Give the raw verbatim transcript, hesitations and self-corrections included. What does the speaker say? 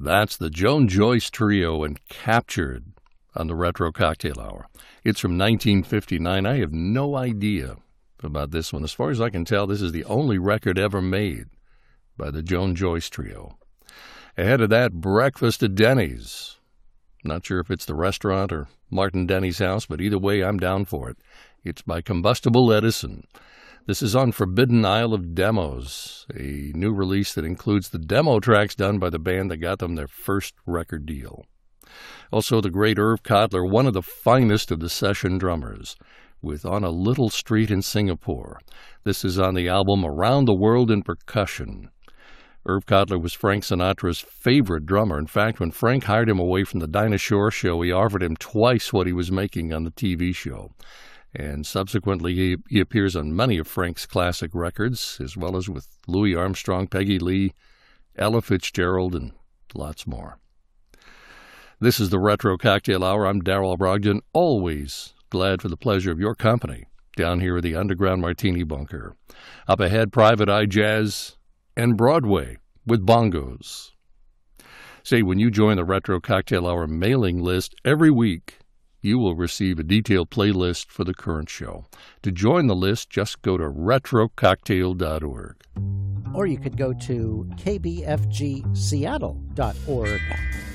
That's the Joan Joyce Trio and Captured on the Retro Cocktail Hour. It's from nineteen fifty-nine. I have no idea about this one. As far as I can tell, this is the only record ever made by the Joan Joyce Trio. Ahead of that, Breakfast at Denny's. Not sure if it's the restaurant or Martin Denny's house, but either way, I'm down for it. It's by Combustible Edison. This is on Forbidden Isle of Demos, a new release that includes the demo tracks done by the band that got them their first record deal. Also, the great Irv Cotler, one of the finest of the session drummers, with On a Little Street in Singapore. This is on the album Around the World in Percussion. Irv Cotler was Frank Sinatra's favorite drummer. In fact, when Frank hired him away from the Dinah Shore show, he offered him twice what he was making on the T V show. And subsequently, he, he appears on many of Frank's classic records, as well as with Louis Armstrong, Peggy Lee, Ella Fitzgerald, and lots more. This is the Retro Cocktail Hour. I'm Darrell Brogdon, always glad for the pleasure of your company down here at the Underground Martini Bunker. Up ahead, Private Eye Jazz and Broadway with bongos. Say, when you join the Retro Cocktail Hour mailing list every week, you will receive a detailed playlist for the current show. To join the list, just go to retro cocktail dot org. Or you could go to k b f g seattle dot org.